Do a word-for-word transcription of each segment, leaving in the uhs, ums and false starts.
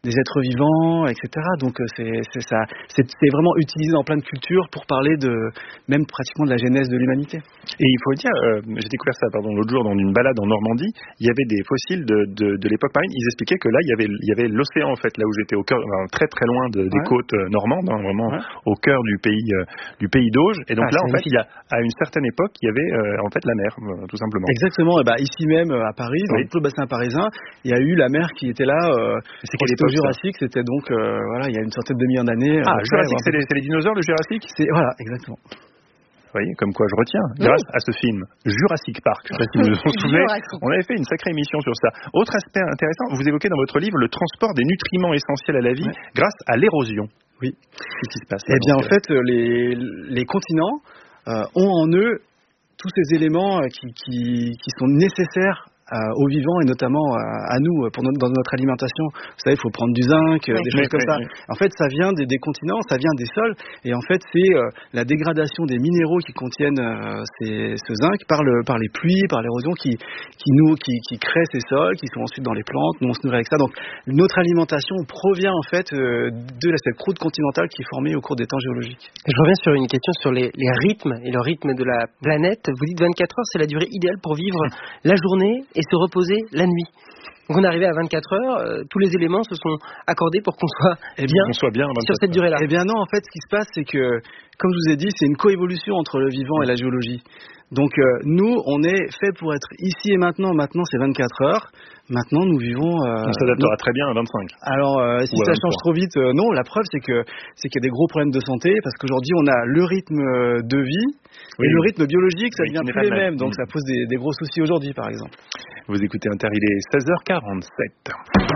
des êtres vivants, et cetera. Donc c'est, c'est ça, c'est, c'est vraiment utilisé dans plein de cultures pour parler de même pratiquement de la genèse de l'humanité. Et il faut dire, euh, j'ai découvert ça pardon l'autre jour dans une balade en Normandie, il y avait des fossiles de, de, de l'époque marine. Ils expliquaient que là il y avait il y avait l'océan en fait là où j'étais au cœur, enfin, très très loin de, des ouais. côtes euh, normandes, hein, vraiment ouais. au cœur du pays euh, du pays d'Auge. Et donc ah, là en fait il y a à une certaine époque il y avait euh, en fait la mer euh, tout simplement. Exactement. Et bah ici même à Paris, dans oui. tout le bassin parisien, il y a eu la mer qui était là. Euh, c'est quelle époque? Jurassique, c'était donc euh, voilà il y a une centaine de millions d'années. Ah euh, Jurassique, c'est les, c'est les dinosaures, le Jurassique. C'est voilà exactement. Vous voyez, comme quoi je retiens, grâce oui. à ce film, Jurassic Park. Je ne sais pas si vous vous souvenez, on avait fait une sacrée émission sur ça. Autre aspect intéressant, vous évoquez dans votre livre le transport des nutriments essentiels à la vie oui. grâce à l'érosion. Oui. Qu'est-ce qui se passe? Eh bien, en fait, les, les continents euh, ont en eux tous ces éléments qui, qui, qui sont nécessaires aux vivants et notamment à, à nous pour notre, dans notre alimentation. Vous savez, il faut prendre du zinc, oui, des choses oui, comme oui, ça. Oui. En fait, ça vient des, des continents, ça vient des sols, et en fait, c'est euh, la dégradation des minéraux qui contiennent euh, ces, ce zinc par le, par les pluies, par l'érosion, qui, qui nous, qui, qui crée ces sols, qui sont ensuite dans les plantes. Nous, on se nourrit avec ça. Donc, notre alimentation provient en fait euh, de la, cette croûte continentale qui est formée au cours des temps géologiques. Je reviens sur une question sur les, les rythmes et le rythme de la planète. Vous dites vingt-quatre heures, c'est la durée idéale pour vivre la journée et se reposer la nuit. Donc on est arrivé à vingt-quatre heures, euh, tous les éléments se sont accordés pour qu'on soit eh bien, qu'on soit bien sur cette durée-là. Eh bien non, en fait, ce qui se passe, c'est que, comme je vous ai dit, c'est une coévolution entre le vivant et la géologie. Donc euh, nous, on est fait pour être ici et maintenant. Maintenant, c'est vingt-quatre heures. Maintenant, nous vivons... Euh, on s'adaptera très bien à vingt-cinq. Alors, euh, si ça change trop vite, euh, non. La preuve, c'est que c'est qu'il y a des gros problèmes de santé, parce qu'aujourd'hui, on a le rythme de vie oui. et le rythme biologique, ça oui, devient plus les mêmes. Donc, mmh. ça pose des, des gros soucis aujourd'hui, par exemple. Vous écoutez Inter, il est seize heures quarante-sept.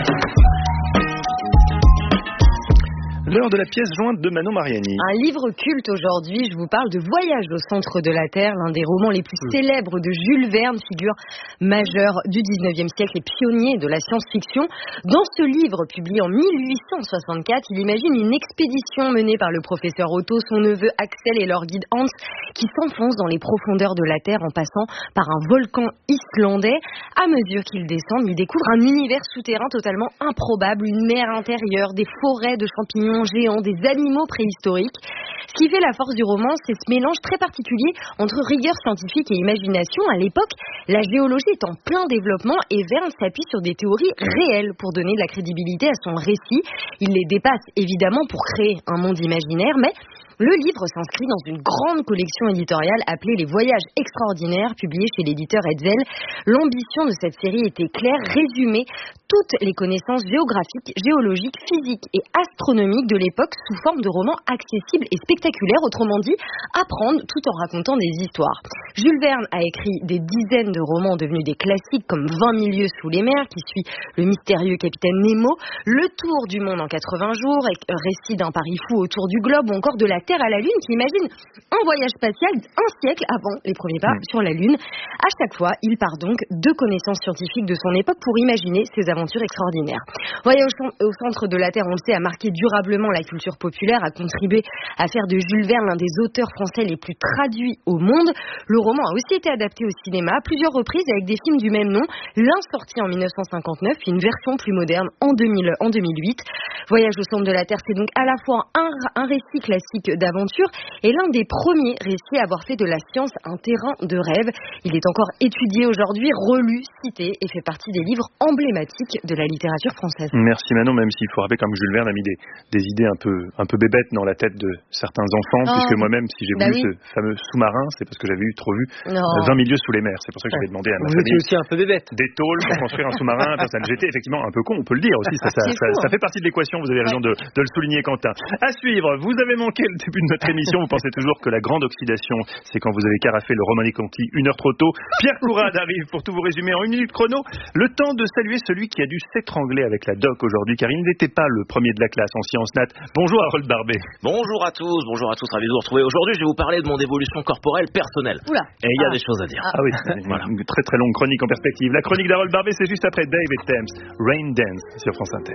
L'heure de la pièce jointe de Manon Mariani. Un livre culte aujourd'hui, je vous parle de Voyage au centre de la Terre, l'un des romans les plus mmh. célèbres de Jules Verne, figure majeure du dix-neuvième siècle et pionnier de la science-fiction. Dans ce livre, publié en mille huit cent soixante-quatre, il imagine une expédition menée par le professeur Otto, son neveu Axel et leur guide Hans, qui s'enfoncent dans les profondeurs de la Terre en passant par un volcan islandais. À mesure qu'ils descendent, ils découvrent un univers souterrain totalement improbable, une mer intérieure, des forêts de champignons géants, des animaux préhistoriques. Ce qui fait la force du roman, c'est ce mélange très particulier entre rigueur scientifique et imagination. À l'époque, la géologie est en plein développement et Verne s'appuie sur des théories réelles pour donner de la crédibilité à son récit. Il les dépasse évidemment pour créer un monde imaginaire, mais le livre s'inscrit dans une grande collection éditoriale appelée Les Voyages extraordinaires, publiée chez l'éditeur Hetzel. L'ambition de cette série était claire, résumer toutes les connaissances géographiques, géologiques, physiques et astronomiques de l'époque sous forme de romans accessibles et spectaculaires, autrement dit, apprendre tout en racontant des histoires. Jules Verne a écrit des dizaines de romans devenus des classiques comme vingt mille lieues sous les mers, qui suit le mystérieux capitaine Nemo, Le Tour du monde en quatre-vingts jours, récit d'un pari fou autour du globe, ou encore de la Terre à la Lune, qui imagine un voyage spatial un siècle avant les premiers pas mmh. sur la Lune. À chaque fois, il part donc de connaissances scientifiques de son époque pour imaginer ses aventures extraordinaires. Voyage au centre de la Terre, on le sait, a marqué durablement la culture populaire, a contribué à faire de Jules Verne l'un des auteurs français les plus traduits au monde. Le roman a aussi été adapté au cinéma à plusieurs reprises avec des films du même nom, l'un sorti en mille neuf cent cinquante-neuf, une version plus moderne en, deux mille, en deux mille huit. Voyage au centre de la Terre, c'est donc à la fois un, un récit classique d'aventure et l'un des premiers récits à avoir fait de la science un terrain de rêve. Il est encore étudié aujourd'hui, relu, cité et fait partie des livres emblématiques de la littérature française. Merci Manon, même s'il faut rappeler comme Jules Verne a mis des, des idées un peu, un peu bébêtes dans la tête de certains enfants, oh. puisque moi-même, si j'ai bah voulu oui. ce fameux sous-marin, c'est parce que j'avais eu trop vu non. vingt mille lieues sous les mers. C'est pour ça que j'avais demandé à ma Vous famille aussi un peu bébête. des tôles pour construire un sous-marin. J'étais effectivement un peu con, on peut le dire aussi. Ça, ça, ça, fou, ça, ça fait partie de l'équation, vous avez raison ouais. de, de le souligner, Quentin. À suivre, vous avez manqué le début de notre émission, vous pensez toujours que la grande oxydation, c'est quand vous avez carafé le Romanée Conti une heure trop tôt. Pierre Courade arrive pour tout vous résumer en une minute chrono. Le temps de saluer celui qui a dû s'étrangler avec la doc aujourd'hui, car il n'était pas le premier de la classe en sciences nat. Bonjour Harold Barbet. Bonjour à tous, bonjour à tous, ravi de vous retrouver. Aujourd'hui, je vais vous parler de mon évolution corporelle personnelle. Oula. Et il y a ah. des choses à dire. Ah, ah oui, voilà. Une très très longue chronique en perspective. La chronique d'Harold Barbet, c'est juste après Dave et Thames, Rain Dance sur France Inter.